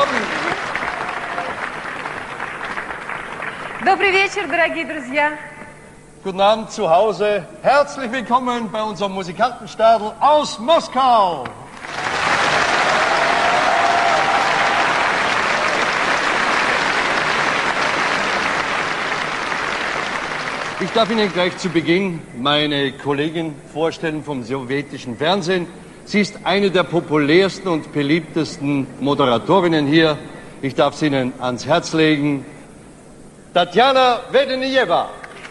Abend. Добрый вечер, дорогие друзья. Guten Abend zu Hause. Herzlich willkommen bei unserem Musikantenstadel aus Moskau. Ich darf Ihnen gleich zu Beginn meine Kollegin vorstellen vom sowjetischen Fernsehen. Sie ist eine der populärsten und beliebtesten Moderatorinnen hier. Ich darf sie Ihnen ans Herz legen. Tatjana Веденеева.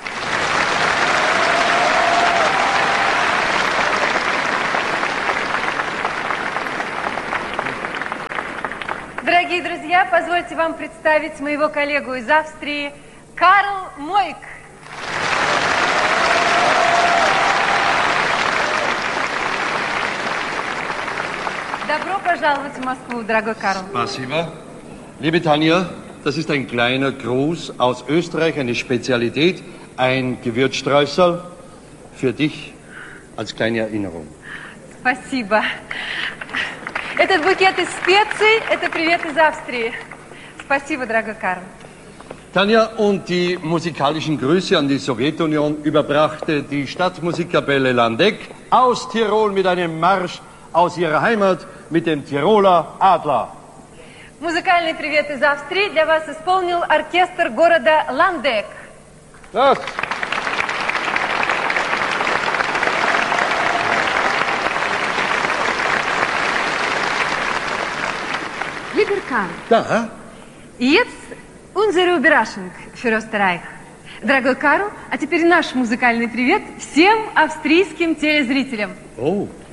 Дорогие друзья, позвольте вам представить моего коллегу из Австрии, Карл Мойк. Добро пожаловать в Москву, дорогой Карл. Spasiba. Liebe Tanja, das ist ein kleiner Gruß aus Österreich, eine Spezialität, ein Gewürzstreusel für dich als kleine Erinnerung. Спасибо. Этот букет из специй, это привет из Австрии. Спасибо, дорогой Карл. Tanja, und die musikalischen Grüße an die Sowjetunion überbrachte die Stadtmusikkapelle Landeck aus Tirol mit einem Marsch aus ihrer Heimat mit dem Tiroler Adler. Музыкальный привет из Австрии для вас исполнил оркестр города Ландек. Das. Lieber Karl, Da. jetzt unsere Überraschung für Österreich. Дорогой Карл, а теперь наш музыкальный привет всем австрийским телезрителям. Oh.